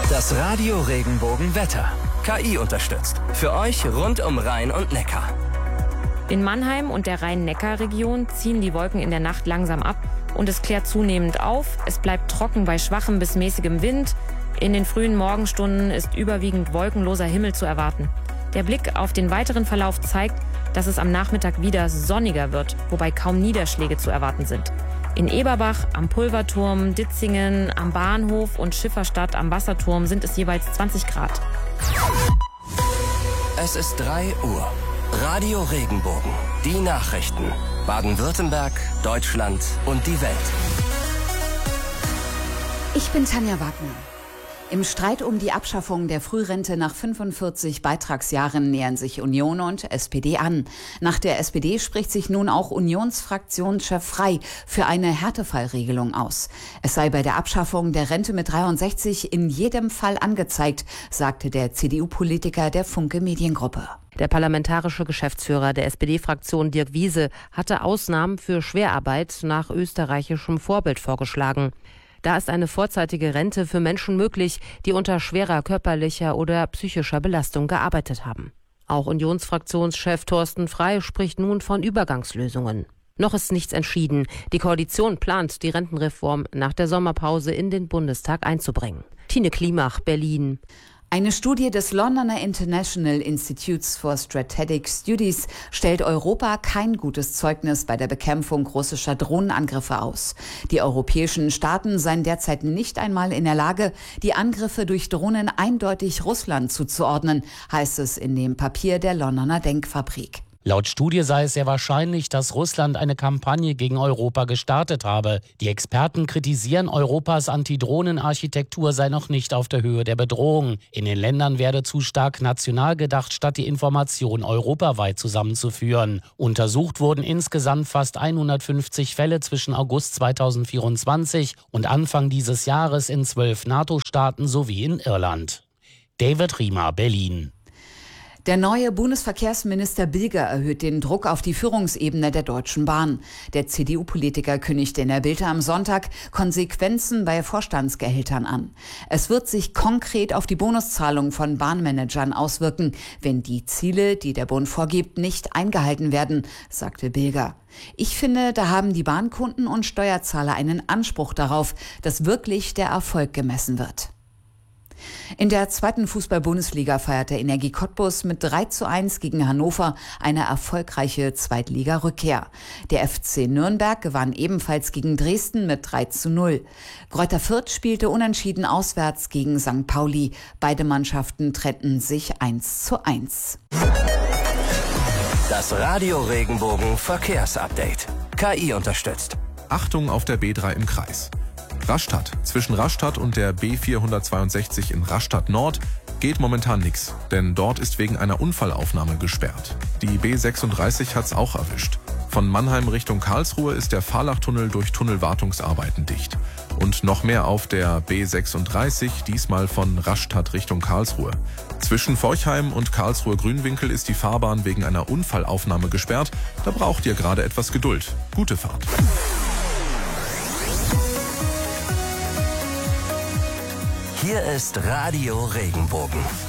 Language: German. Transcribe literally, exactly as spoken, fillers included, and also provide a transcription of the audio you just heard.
Das Radio Regenbogen Wetter. K I unterstützt. Für euch rund um Rhein und Neckar. In Mannheim und der Rhein-Neckar-Region ziehen die Wolken in der Nacht langsam ab und es klärt zunehmend auf. Es bleibt trocken bei schwachem bis mäßigem Wind. In den frühen Morgenstunden ist überwiegend wolkenloser Himmel zu erwarten. Der Blick auf den weiteren Verlauf zeigt, dass es am Nachmittag wieder sonniger wird, wobei kaum Niederschläge zu erwarten sind. In Eberbach, am Pulverturm, Ditzingen, am Bahnhof und Schifferstadt am Wasserturm sind es jeweils zwanzig Grad. Es ist drei Uhr. Radio Regenbogen. Die Nachrichten. Baden-Württemberg, Deutschland und die Welt. Ich bin Tanja Wagner. Im Streit um die Abschaffung der Frührente nach fünfundvierzig Beitragsjahren nähern sich Union und S P D an. Nach der S P D spricht sich nun auch Unionsfraktionschef Frey für eine Härtefallregelung aus. Es sei bei der Abschaffung der Rente mit dreiundsechzig in jedem Fall angezeigt, sagte der C D U-Politiker der Funke Mediengruppe. Der parlamentarische Geschäftsführer der S P D-Fraktion Dirk Wiese hatte Ausnahmen für Schwerarbeit nach österreichischem Vorbild vorgeschlagen. Da ist eine vorzeitige Rente für Menschen möglich, die unter schwerer körperlicher oder psychischer Belastung gearbeitet haben. Auch Unionsfraktionschef Thorsten Frey spricht nun von Übergangslösungen. Noch ist nichts entschieden. Die Koalition plant, die Rentenreform nach der Sommerpause in den Bundestag einzubringen. Tine Klimach, Berlin. Eine Studie des Londoner International Institutes for Strategic Studies stellt Europa kein gutes Zeugnis bei der Bekämpfung russischer Drohnenangriffe aus. Die europäischen Staaten seien derzeit nicht einmal in der Lage, die Angriffe durch Drohnen eindeutig Russland zuzuordnen, heißt es in dem Papier der Londoner Denkfabrik. Laut Studie sei es sehr wahrscheinlich, dass Russland eine Kampagne gegen Europa gestartet habe. Die Experten kritisieren, Europas Antidrohnenarchitektur sei noch nicht auf der Höhe der Bedrohung. In den Ländern werde zu stark national gedacht, statt die Information europaweit zusammenzuführen. Untersucht wurden insgesamt fast hundertfünfzig Fälle zwischen August zweitausendvierundzwanzig und Anfang dieses Jahres in zwölf NATO-Staaten sowie in Irland. David Riemer, Berlin. Der neue Bundesverkehrsminister Bilger erhöht den Druck auf die Führungsebene der Deutschen Bahn. Der C D U-Politiker kündigte in der Bild am Sonntag Konsequenzen bei Vorstandsgehältern an. Es wird sich konkret auf die Bonuszahlung von Bahnmanagern auswirken, wenn die Ziele, die der Bund vorgibt, nicht eingehalten werden, sagte Bilger. Ich finde, da haben die Bahnkunden und Steuerzahler einen Anspruch darauf, dass wirklich der Erfolg gemessen wird. In der zweiten Fußball-Bundesliga feierte Energie Cottbus mit drei zu eins gegen Hannover eine erfolgreiche Zweitliga-Rückkehr. Der F C Nürnberg gewann ebenfalls gegen Dresden mit drei zu null. Greuther Fürth spielte unentschieden auswärts gegen Sankt Pauli. Beide Mannschaften trennten sich eins zu eins. Das Radio Regenbogen Verkehrsupdate. K I unterstützt. Achtung auf der B drei im Kreis. Rastatt. Zwischen Rastatt und der B vierhundertzweiundsechzig in Rastatt Nord geht momentan nichts, denn dort ist wegen einer Unfallaufnahme gesperrt. Die B sechsunddreißig hat's auch erwischt. Von Mannheim Richtung Karlsruhe ist der Fahrlachtunnel durch Tunnelwartungsarbeiten dicht. Und noch mehr auf der B sechsunddreißig, diesmal von Rastatt Richtung Karlsruhe. Zwischen Forchheim und Karlsruhe-Grünwinkel ist die Fahrbahn wegen einer Unfallaufnahme gesperrt. Da braucht ihr gerade etwas Geduld. Gute Fahrt. Hier ist Radio Regenbogen.